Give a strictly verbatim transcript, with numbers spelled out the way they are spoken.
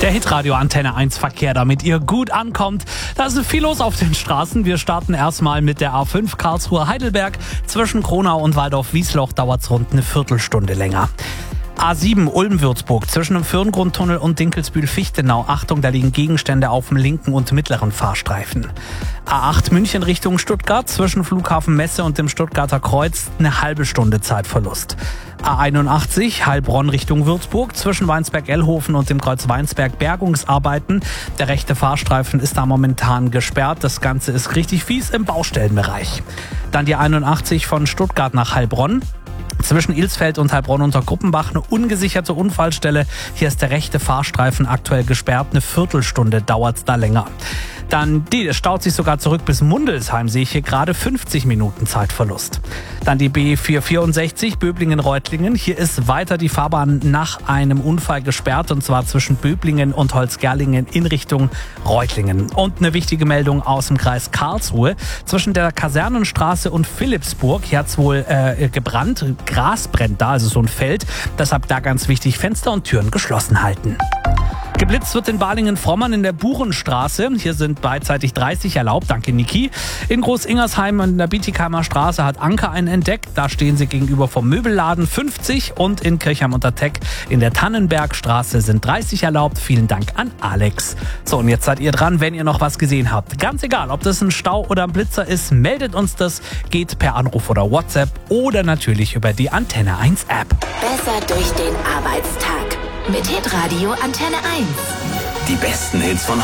Der Hitradio Antenne eins Verkehr, damit ihr gut ankommt. Da ist viel los auf den Straßen. Wir starten erstmal mit der A fünf Karlsruhe-Heidelberg. Zwischen Kronau und Waldorf-Wiesloch dauert es rund eine Viertelstunde länger. A sieben Ulm-Würzburg zwischen dem Firngrundtunnel und Dinkelsbühl-Fichtenau. Achtung, da liegen Gegenstände auf dem linken und mittleren Fahrstreifen. A acht München Richtung Stuttgart zwischen Flughafen Messe und dem Stuttgarter Kreuz eine halbe Stunde Zeitverlust. A einundachtzig Heilbronn Richtung Würzburg zwischen Weinsberg-Ellhofen und dem Kreuz Weinsberg Bergungsarbeiten. Der rechte Fahrstreifen ist da momentan gesperrt. Das Ganze ist richtig fies im Baustellenbereich. Dann die einundachtzig von Stuttgart nach Heilbronn. Zwischen Ilsfeld und Heilbronn unter Gruppenbach eine ungesicherte Unfallstelle. Hier ist der rechte Fahrstreifen aktuell gesperrt. Eine Viertelstunde dauert es da länger. Dann die, es staut sich sogar zurück bis Mundelsheim, sehe ich hier gerade fünfzig Minuten Zeitverlust. Dann die B vierhundertvierundsechzig Böblingen-Reutlingen. Hier ist weiter die Fahrbahn nach einem Unfall gesperrt, und zwar zwischen Böblingen und Holzgerlingen in Richtung Reutlingen. Und eine wichtige Meldung aus dem Kreis Karlsruhe. Zwischen der Kasernenstraße und Philippsburg, hier hat es wohl äh, gebrannt. Gras brennt da, also so ein Feld. Deshalb da ganz wichtig, Fenster und Türen geschlossen halten. Geblitzt wird in Balingen-Frommern in der Burenstraße. Hier sind beidseitig dreißig erlaubt, danke Niki. In Groß-Ingersheim in der Bietigheimer Straße hat Anker einen entdeckt. Da stehen sie gegenüber vom Möbelladen, fünfzig. Und in Kirchheim unter Teck in der Tannenbergstraße sind dreißig erlaubt. Vielen Dank an Alex. So, und jetzt seid ihr dran, wenn ihr noch was gesehen habt. Ganz egal, ob das ein Stau oder ein Blitzer ist, meldet uns das. Geht per Anruf oder WhatsApp oder natürlich über die Antenne eins App. Besser durch den Arbeitstag mit Hitradio Antenne eins. Die besten Hits von